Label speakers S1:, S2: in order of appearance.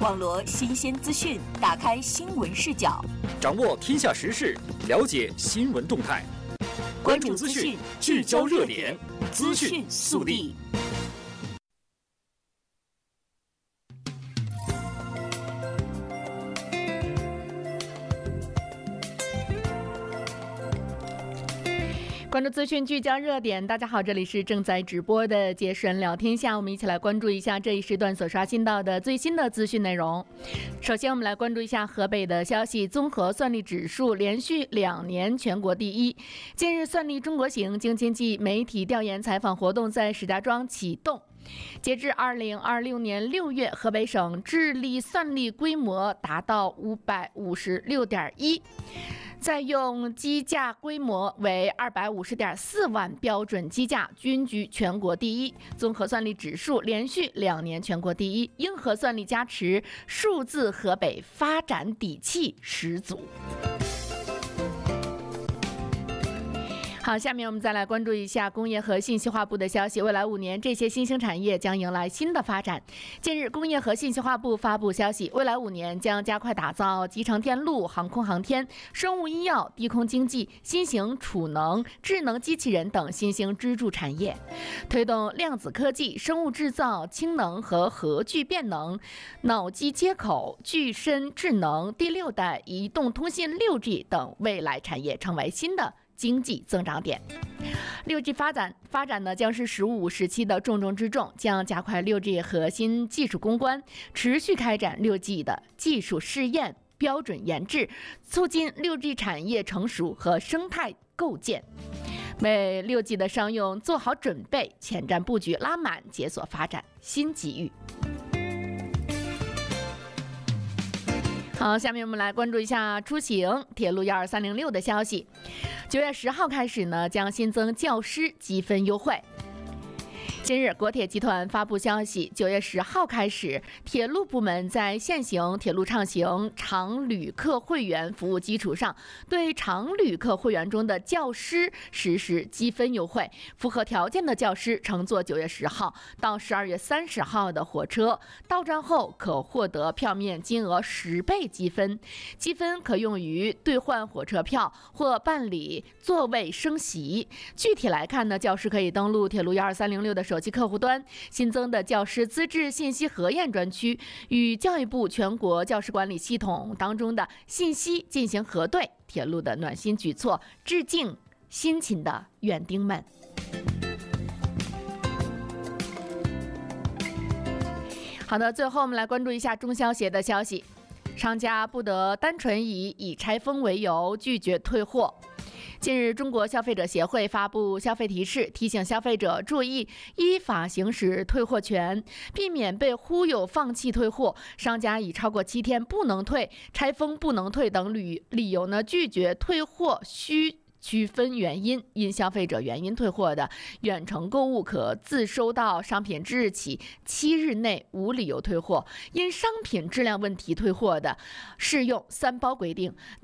S1: 网罗新鲜资讯，打开新闻视角，
S2: 掌握天下时事，了解新闻动态。关注资讯，聚焦热点，资讯速递。
S3: 关注资讯，聚焦热点。大家好，这里是正在直播的杰神聊天下，我们一起来关注一下这一时段所刷新到的最新的资讯内容。首先，我们来关注一下河北的消息，综合算力指数连续2年全国第一。近日，算力中国行京津冀媒体调研采访活动在石家庄启动。截至2026年6月，河北省智力算力规模达到556.1。在用机架规模为250.4万标准机架，均居全国第一。综合算力指数连续2年全国第一，硬核算力加持，数字河北发展底气十足。好，下面我们再来关注一下工业和信息化部的消息。未来5年，这些新兴产业将迎来新的发展。近日，工业和信息化部发布消息，未来5年将加快打造集成电路、航空航天、生物医药、低空经济、新型储能、智能机器人等新兴支柱产业，推动量子科技、生物制造、氢能和核聚变能、脑机接口、具身智能、第6代移动通信 6G 等未来产业成为新的经济增长点。6G 发展呢将是“十五五”时期的重中之重，将加快6G 核心技术攻关，持续开展6G 的技术试验、标准研制，促进6G 产业成熟和生态构建，为6G 的商用做好准备，前瞻布局拉满，解锁发展新机遇。好，下面我们来关注一下出行铁路12306的消息。9月10号开始呢，将新增教师积分优惠。今日，国铁集团发布消息，9月10号开始，铁路部门在现行铁路畅行常旅客会员服务基础上，对常旅客会员中的教师实施积分优惠。符合条件的教师乘坐9月10号到12月30号的火车，到站后可获得票面金额10倍积分。积分可用于兑换火车票或办理座位升席。具体来看呢，教师可以登录铁路12306的手机客户端，新增的教师资质信息核验专区与教育部全国教师管理系统当中的信息进行核对。铁路的暖心举措，致敬辛勤的园丁们。好的，最后我们来关注一下中消协的消息，商家不得单纯以拆封为由拒绝退货。近日，中国消费者协会发布消费提示，提醒消费者注意依法行使退货权，避免被忽悠放弃退货。商家以超过7天不能退、拆封不能退等理由呢拒绝退货，需区分原因，因消费者原因退货的，远程购物可自收到商品之日起7日内无理由退货；因商品质量问题退货的，适用3包规定。